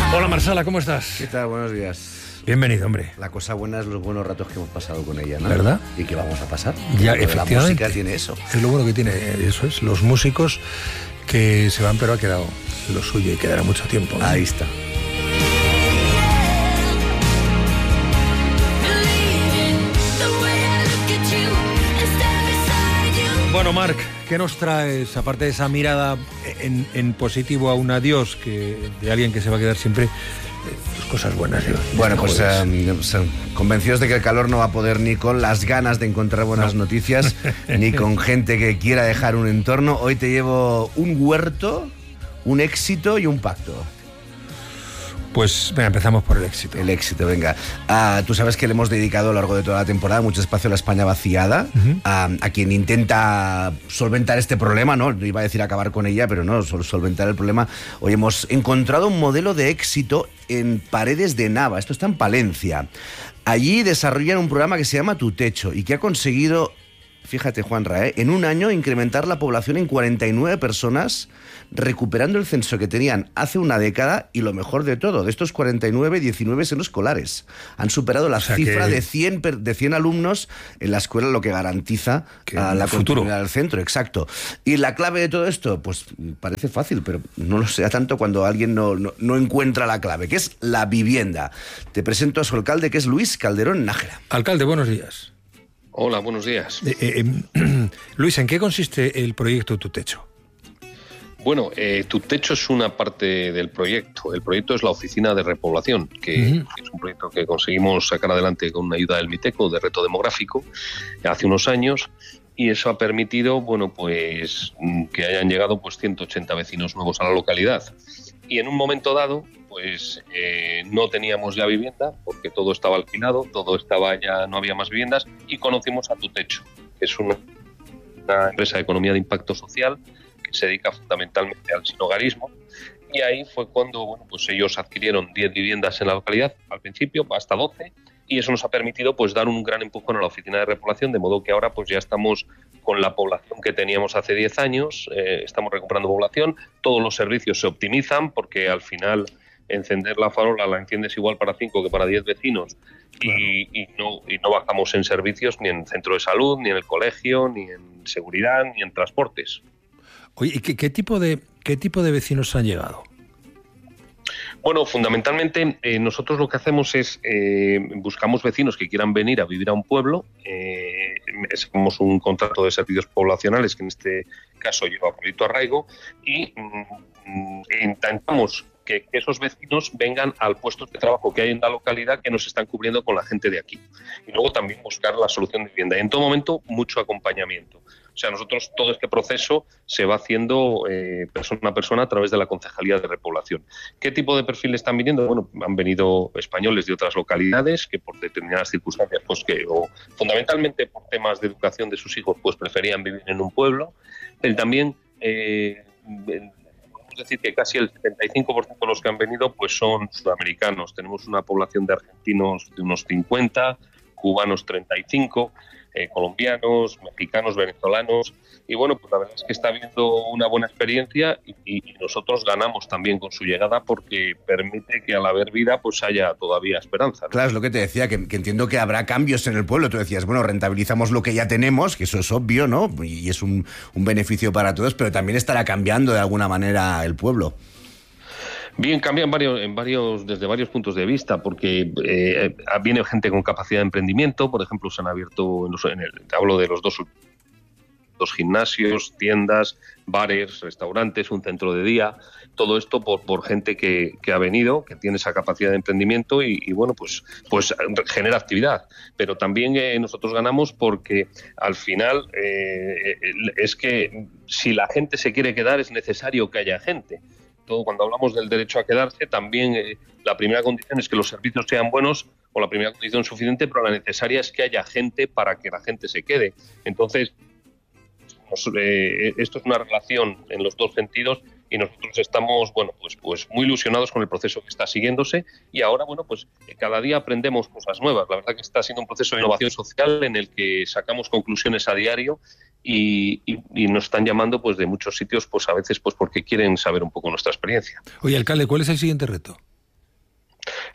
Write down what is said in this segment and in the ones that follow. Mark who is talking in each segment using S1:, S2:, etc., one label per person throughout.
S1: Hola Marsala, ¿cómo estás?
S2: ¿Qué tal? Buenos días.
S1: Bienvenido, hombre.
S2: La cosa buena es los buenos ratos que hemos pasado con ella, ¿no?
S1: ¿Verdad?
S2: ¿Y qué vamos a pasar?
S1: Ya,
S2: Porque
S1: efectivamente.
S2: la música tiene eso.
S1: Es lo bueno que tiene, eso es, los músicos que se van, pero ha quedado lo suyo y quedará mucho tiempo, ¿no?
S2: Ahí está.
S1: Bueno, Marc, ¿qué nos traes, aparte de esa mirada en positivo a un adiós de alguien que se va a quedar siempre? Pues cosas buenas.
S2: Bueno, pues convencidos de que el calor no va a poder ni con las ganas de encontrar buenas noticias, ni con gente que quiera dejar un entorno. Hoy te llevo un huerto, un éxito y un pacto.
S1: Pues venga, empezamos por el éxito.
S2: El éxito, venga. Tú sabes que le hemos dedicado a lo largo de toda la temporada mucho espacio a la España vaciada, a quien intenta solventar este problema, ¿no? Iba a decir acabar con ella, pero no, solventar el problema. Hoy hemos encontrado un modelo de éxito en Paredes de Nava. Esto está en Palencia. Allí desarrollan un programa que se llama Tu Techo y que ha conseguido, fíjate, Juanra, en un año incrementar la población en 49 personas, recuperando el censo que tenían hace una década, y lo mejor de todo, de estos 49, 19 son escolares. Han superado la cifra de 100 alumnos en la escuela, lo que garantiza la continuidad del centro, exacto. Y la clave de todo esto, pues parece fácil, pero no lo sea tanto cuando alguien no encuentra la clave, que es la vivienda. Te presento a su alcalde, que es Luis Calderón Nájera.
S1: Alcalde, buenos días.
S3: Hola, buenos días.
S1: Luis, ¿en qué consiste el proyecto Tu Techo?
S3: Bueno, Tu Techo es una parte del proyecto. El proyecto es la Oficina de Repoblación, que es un proyecto que conseguimos sacar adelante con una ayuda del Miteco, de reto demográfico, hace unos años, y eso ha permitido, bueno, pues que hayan llegado pues 180 vecinos nuevos a la localidad. Y en un momento dado, pues no teníamos ya vivienda, porque todo estaba alquilado, ya no había más viviendas, y conocimos a Tu Techo, que es una empresa de economía de impacto social que se dedica fundamentalmente al sinhogarismo, y ahí fue cuando, bueno, pues ellos adquirieron 10 viviendas en la localidad, al principio hasta 12, y eso nos ha permitido pues dar un gran empujón a la oficina de repoblación, de modo que ahora pues ya estamos con la población que teníamos hace 10 años, estamos recuperando población, todos los servicios se optimizan, porque al final encender la farola la enciendes igual para 5 que para 10 vecinos, claro. y no bajamos en servicios ni en centro de salud, ni en el colegio, ni en seguridad, ni en transportes.
S1: Oye, ¿y qué tipo de vecinos han llegado?
S3: Bueno, fundamentalmente nosotros lo que hacemos es buscamos vecinos que quieran venir a vivir a un pueblo, hacemos un contrato de servicios poblacionales que en este caso lleva proyecto arraigo, y intentamos que esos vecinos vengan al puesto de trabajo que hay en la localidad, que nos están cubriendo con la gente de aquí. Y luego también buscar la solución de vivienda. Y en todo momento, mucho acompañamiento. O sea, nosotros todo este proceso se va haciendo persona a persona a través de la Concejalía de Repoblación. ¿Qué tipo de perfiles están viniendo? Bueno, han venido españoles de otras localidades que por determinadas circunstancias, pues o fundamentalmente por temas de educación de sus hijos, pues preferían vivir en un pueblo. Pero también decir que casi el 75% de los que han venido pues son sudamericanos. Tenemos una población de argentinos de unos 50, cubanos 35, colombianos, mexicanos, venezolanos, y bueno, pues la verdad es que está habiendo una buena experiencia y nosotros ganamos también con su llegada, porque permite que al haber vida pues haya todavía esperanza, ¿no?
S2: Claro, es lo que te decía, que entiendo que habrá cambios en el pueblo. Tú decías, bueno, rentabilizamos lo que ya tenemos, que eso es obvio, ¿no? Y es un beneficio para todos, pero también estará cambiando de alguna manera el pueblo.
S3: Bien, cambian desde varios puntos de vista, porque viene gente con capacidad de emprendimiento. Por ejemplo, se han abierto, te hablo de los dos gimnasios, tiendas, bares, restaurantes, un centro de día. Todo esto por gente que ha venido, que tiene esa capacidad de emprendimiento y bueno, pues genera actividad. Pero también nosotros ganamos porque al final es que si la gente se quiere quedar es necesario que haya gente. Cuando hablamos del derecho a quedarse, también la primera condición es que los servicios sean buenos, o la primera condición suficiente, pero la necesaria es que haya gente para que la gente se quede. Entonces, esto es una relación en los dos sentidos, y nosotros estamos, bueno, pues muy ilusionados con el proceso que está siguiéndose, y ahora, bueno, pues cada día aprendemos cosas nuevas. La verdad que está siendo un proceso de innovación social en el que sacamos conclusiones a diario, y nos están llamando pues de muchos sitios, pues a veces pues porque quieren saber un poco nuestra experiencia.
S1: Oye, alcalde, ¿cuál es el siguiente reto?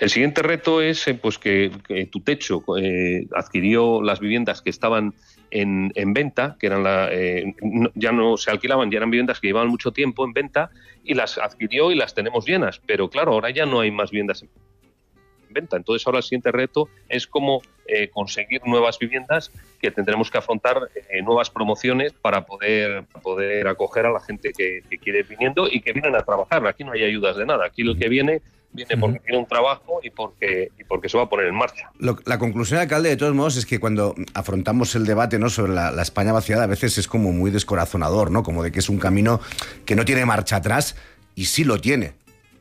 S3: El siguiente reto es pues que Tutecho adquirió las viviendas que estaban en venta, que eran ya no se alquilaban, ya eran viviendas que llevaban mucho tiempo en venta, y las adquirió y las tenemos llenas. Pero claro, ahora ya no hay más viviendas en venta. Entonces ahora el siguiente reto es cómo conseguir nuevas viviendas, que tendremos que afrontar nuevas promociones para poder acoger a la gente que quiere viniendo y que vienen a trabajar. Aquí no hay ayudas de nada. Aquí el que viene porque tiene un trabajo y porque se va a poner en marcha.
S2: La conclusión, alcalde, de todos modos, es que cuando afrontamos el debate, ¿no?, sobre la España vaciada, a veces es como muy descorazonador, ¿no? Como de que es un camino que no tiene marcha atrás, y sí lo tiene.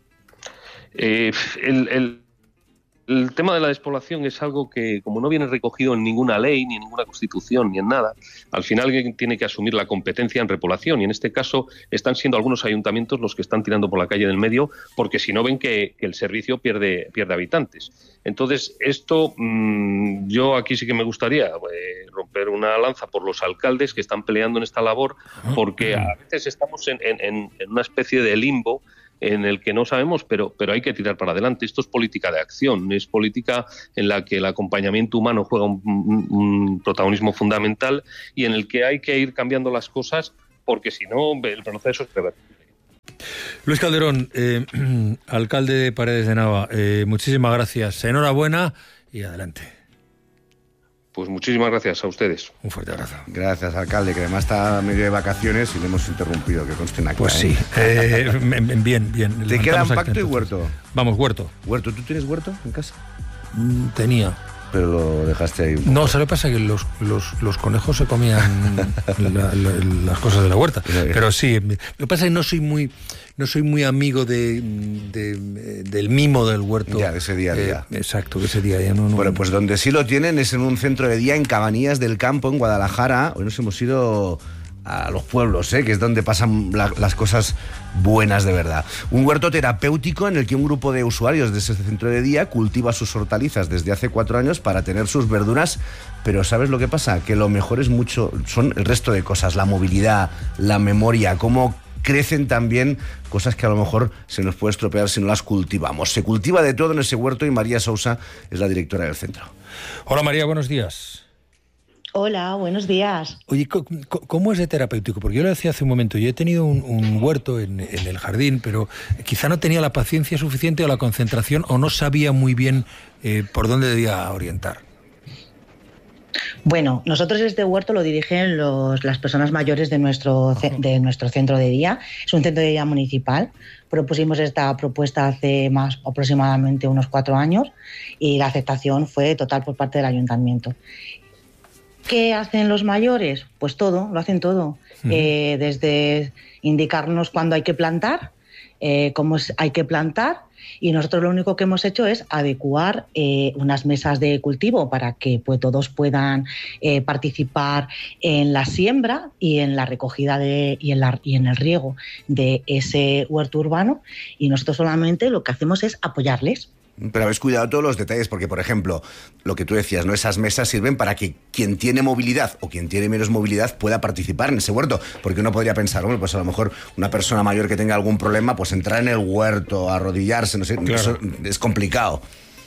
S3: El tema de la despoblación es algo que, como no viene recogido en ninguna ley, ni en ninguna constitución, ni en nada, al final alguien tiene que asumir la competencia en repoblación, y en este caso están siendo algunos ayuntamientos los que están tirando por la calle del medio, porque si no ven que el servicio pierde habitantes. Entonces, esto yo aquí sí que me gustaría romper una lanza por los alcaldes que están peleando en esta labor, porque a veces estamos en una especie de limbo en el que no sabemos, pero hay que tirar para adelante. Esto es política de acción, es política en la que el acompañamiento humano juega un protagonismo fundamental y en el que hay que ir cambiando las cosas, porque si no, el proceso es irreversible.
S1: Luis Calderón, alcalde de Paredes de Nava, muchísimas gracias, enhorabuena y adelante.
S3: Pues muchísimas gracias a ustedes.
S1: Un fuerte abrazo.
S2: Gracias, alcalde, que además está medio de vacaciones y le hemos interrumpido, que conste en acta.
S1: Pues sí, bien.
S2: ¿Te quedan pacto y huerto?
S1: Vamos, huerto.
S2: ¿Huerto? ¿Tú tienes huerto en casa?
S1: Tenía.
S2: Pero lo dejaste ahí.
S1: No, ¿sabes lo que pasa? Que los conejos se comían las cosas de la huerta. Pero sí, lo que pasa es que no soy muy amigo del mimo del huerto.
S2: Ya, de ese día a día.
S1: Exacto, de ese día a día. No.
S2: Bueno, pues donde sí lo tienen es en un centro de día en Cabanillas del Campo, en Guadalajara. Hoy nos hemos ido a los pueblos, que es donde pasan las cosas buenas de verdad. Un huerto terapéutico en el que un grupo de usuarios de ese centro de día cultiva sus hortalizas desde hace 4 años para tener sus verduras, pero ¿sabes lo que pasa? Que lo mejor son el resto de cosas, la movilidad, la memoria, cómo crecen también cosas que a lo mejor se nos puede estropear si no las cultivamos. Se cultiva de todo en ese huerto y María Sousa es la directora del centro.
S1: Hola María, buenos días.
S4: Hola, buenos días.
S1: Oye, ¿cómo es de terapéutico? Porque yo lo decía hace un momento, yo he tenido un huerto en el jardín, pero quizá no tenía la paciencia suficiente o la concentración o no sabía muy bien por dónde debía orientar.
S4: Bueno, nosotros este huerto lo dirigen las personas mayores de nuestro centro de día. Es un centro de día municipal. Propusimos esta propuesta hace más aproximadamente unos 4 años y la aceptación fue total por parte del ayuntamiento. ¿Qué hacen los mayores? Pues todo, lo hacen todo. Desde indicarnos cuándo hay que plantar, cómo hay que plantar, y nosotros lo único que hemos hecho es adecuar unas mesas de cultivo para que todos puedan participar en la siembra y en la recogida y en el riego de ese huerto urbano, y nosotros solamente lo que hacemos es apoyarles.
S2: Pero habéis cuidado todos los detalles, porque, por ejemplo, lo que tú decías, ¿no? Esas mesas sirven para que quien tiene movilidad o quien tiene menos movilidad pueda participar en ese huerto, porque uno podría pensar, bueno, pues a lo mejor una persona mayor que tenga algún problema, pues entrar en el huerto, arrodillarse, no sé, claro. Eso es complicado.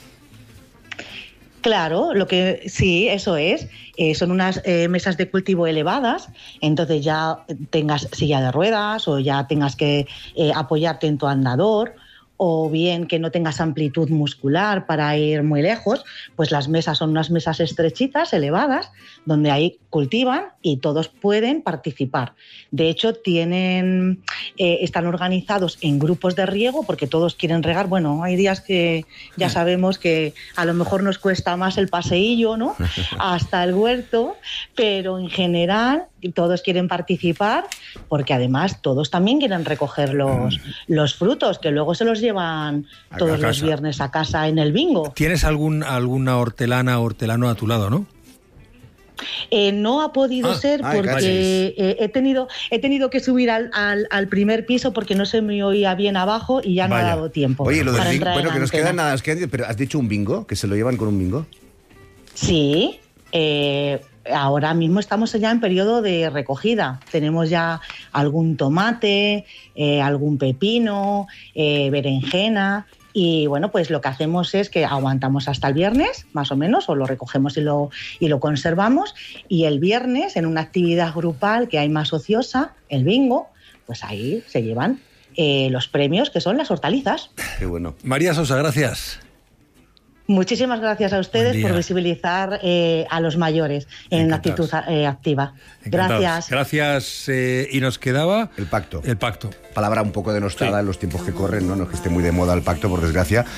S4: Claro, sí, eso es. Son unas mesas de cultivo elevadas, entonces ya tengas silla de ruedas o ya tengas que apoyarte en tu andador, o bien que no tengas amplitud muscular para ir muy lejos, pues las mesas son unas mesas estrechitas, elevadas, donde ahí cultivan y todos pueden participar. De hecho, están organizados en grupos de riego porque todos quieren regar. Bueno, hay días que ya sabemos que a lo mejor nos cuesta más el paseillo, ¿no?, hasta el huerto, pero en general todos quieren participar porque además todos también quieren recoger los frutos, que luego se los llevan todos los viernes a casa en el bingo.
S1: ¿Tienes alguna hortelano a tu lado, no?
S4: No ha podido ser porque he tenido que subir al primer piso porque no se me oía bien abajo y ya no ha dado tiempo.
S2: Oye, lo del bingo, bueno, que nos queda nada, pero ¿has dicho un bingo? ¿Que se lo llevan con un bingo?
S4: Sí, ahora mismo estamos ya en periodo de recogida. Tenemos ya algún tomate, algún pepino, berenjena, Y bueno, pues lo que hacemos es que aguantamos hasta el viernes, más o menos, o lo recogemos y lo conservamos. Y el viernes, en una actividad grupal que hay más ociosa, el bingo, pues ahí se llevan los premios, que son las hortalizas.
S2: Qué bueno.
S1: María Sosa, gracias.
S4: Muchísimas gracias a ustedes por visibilizar a los mayores en actitud activa.
S1: Encantados.
S4: Gracias.
S1: Gracias. Y nos quedaba...
S2: El pacto.
S1: El pacto.
S2: Palabra un poco denostada en los tiempos que corren, ¿no? No es que esté muy de moda el pacto, por desgracia.